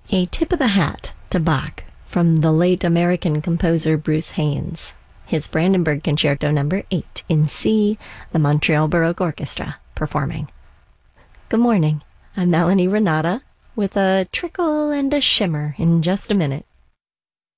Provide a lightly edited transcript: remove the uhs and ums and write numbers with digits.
A tip of the hat to Bach from the late American composer Bruce Haynes. His Brandenburg Concerto No. 8 in C, the Montreal Baroque Orchestra performing. Good morning, I'm Melanie Renata with a trickle and a shimmer in just a minute.